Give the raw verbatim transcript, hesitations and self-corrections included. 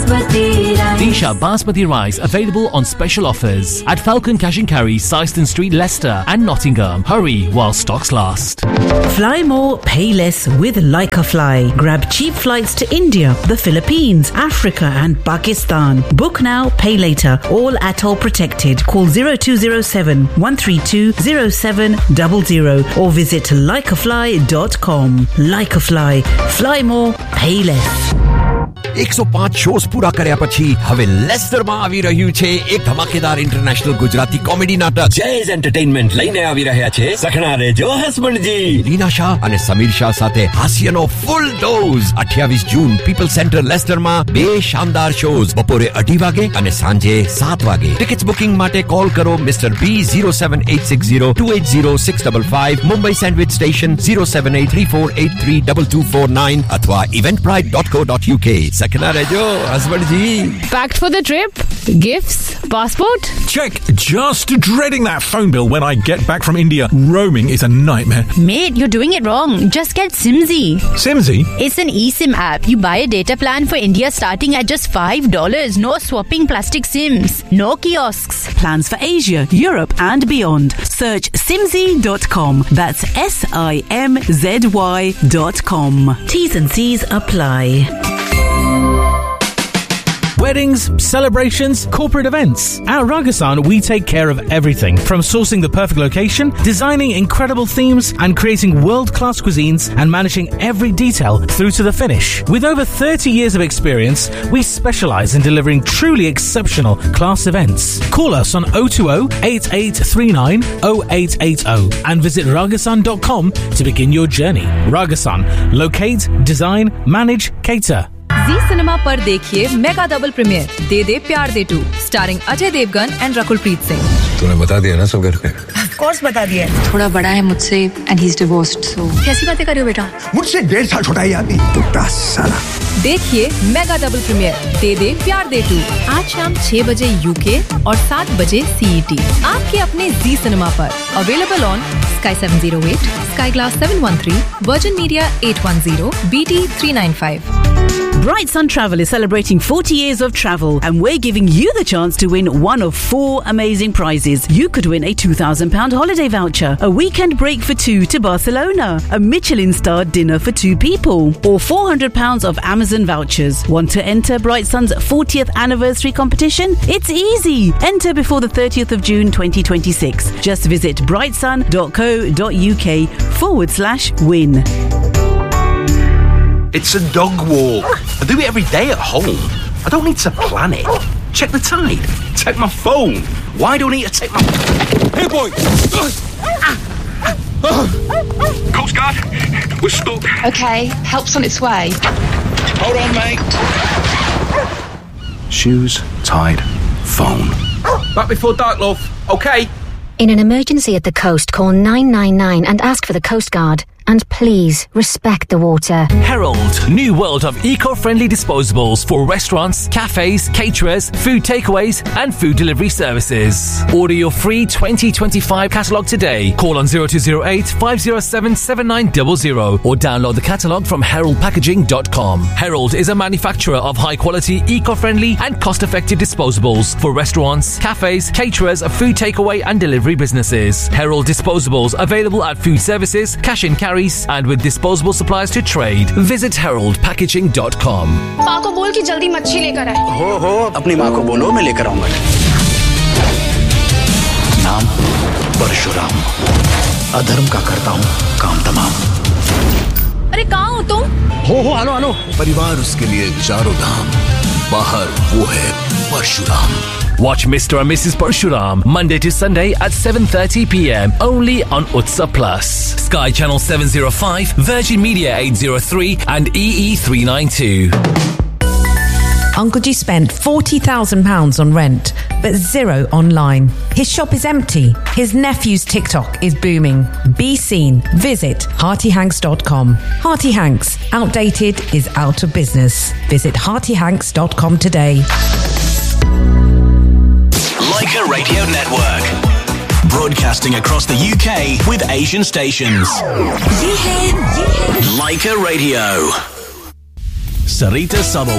Basmati rice. Disha Basmati rice available on special offers at Falcon Cash and Carry, Syston Street, Leicester and Nottingham. Hurry while stocks last. Fly more, pay less with Laika Fly. Grab cheap flights to India, the Philippines, Africa and Pakistan. Book now, pay later. All atoll protected. Call zero two zero seven, one three two, zero seven zero zero or visit laika fly dot com. Laika Fly. Fly more, pay less. one oh five shows પૂરા કર્યા પછી હવે લેસ્ટરમાં આવી રહ્યું છે એક ધમાકેદાર international Gujarati comedy નાટક. જેઝ એન્ટરટેઇનમેન્ટ લઈને આવી રહ્યા છે સખણા રેજો હસબન્ડજી. રીના શાહ અને સમીર શાહ સાથે હાસ્યનો ફૂલ ડોઝ. અઠ્યાવીસ જૂન પીપલ સેન્ટર લેસ્ટરમાં બે શાનદાર શોઝ બપોરે અઢી વાગે અને સાંજે સાત વાગે. ટિકિટ્સ બુકિંગ માટે કોલ કરો મિસ્ટર બી zero seven eight six zero two eight zero six five five, Mumbai sandwich station zero seven eight three four eight three two two four nine અથવા eventbrite dot co dot uk. सखना रेजो husband ji. Packed for the trip? Gifts? Passport? Check. Just dreading that phone bill when I get back from India. Roaming is a nightmare. Mate, you're doing it wrong. Just get Simsy. Simsy? It's an eSIM app. You buy a data plan for India starting at just five dollars. No swapping plastic SIMs. No kiosks. Plans for Asia, Europe and beyond. Search simsy dot com. That's S I M Z Y dot com. T's and C's apply. Weddings, celebrations, corporate events. At Ragasan, we take care of everything from sourcing the perfect location, designing incredible themes, and creating world-class cuisines and managing every detail through to the finish. With over thirty years of experience, we specialize in delivering truly exceptional class events. Call us on oh two oh, eight eight three nine, oh eight eight oh and visit ragasan dot com to begin your journey. Ragasan. Locate, design, manage, cater. Ji cinema पर देखिए mega double premiere दे दे प्यार दे to starring Ajay Devgan and Rakul Preet Singh. तूने बता दिया ना सब घर पे? ऑफ कोर्स बता दिया. थोड़ा बड़ा है मुझसे एंड ही इज डिवोर्स्ड सो. कैसी बातें कर रहे हो बेटा? मुझसे डेढ़ साल छोटा ही आदमी. पुट्टा साला. देखिए मेगा डबल प्रीमियर दे दे प्यार दे टू आज शाम छह बजे यूके और सात बजे सीईटी आपके अपने जी सिनेमा पर. Available on sky seven oh eight, Sky Glass seven one three, Virgin Media eight one zero, B T three nine five. Bright Sun Travel is celebrating forty years of travel and we're giving you the chance to win one of four amazing prizes. You could win a two thousand pounds holiday voucher, a weekend break for two to Barcelona, a Michelin-starred dinner for two people, or four hundred pounds of Amazon vouchers. Want to enter Bright Sun's fortieth anniversary competition? It's easy. Enter before the thirtieth of June twenty twenty-six. Just visit brightsun dot co dot uk forward slash win. It's a dog walk. I do it every day at home. I don't need to plan it. Check the tide. Take my phone. Why do I need to take my... Hey, boy! Coast Guard, we're stuck. Okay, help's on its way. Hold on, mate. Shoes, tide, phone. Back before dark, love. Okay? In an emergency at the coast, call nine nine nine and ask for the Coast Guard. And please, respect the water. Herald, new world of eco-friendly disposables for restaurants, cafes, caterers, food takeaways and food delivery services. Order your free twenty twenty-five catalogue today. Call on zero two zero eight, five zero seven, seven nine zero zero or download the catalogue from herald packaging dot com. Herald is a manufacturer of high-quality, eco-friendly and cost-effective disposables for restaurants, cafes, caterers, food takeaway and delivery businesses. Herald disposables available at food services, cash and carry and with disposable supplies to trade. Visit herald packaging dot com. माँ को बोल कि जल्दी मच्छी लेकर आए. हो हो अपनी माँ को बोलो मैं लेकर आऊंगा. नाम परशुराम. अधर्म का करता हूँ काम तमाम. अरे कहाँ हो तुम? हो हो आलो आलो. परिवार उसके लिए चारों धाम. बाहर वो है Parshuram. Watch Mister and Missus Parshuram Monday to Sunday at seven thirty p.m. only on Utsa Plus, Sky Channel seven oh five, Virgin Media eight oh three and E E three ninety-two. Uncle G spent forty thousand pounds on rent, but zero online. His shop is empty. His nephew's TikTok is booming. Be seen. Visit hearty hanks dot com. Hearty Hanks. Outdated is out of business. Visit hearty hanks dot com today. Leica Radio Network. Broadcasting across the U K with Asian stations. Leica Radio. Sarita Subtle.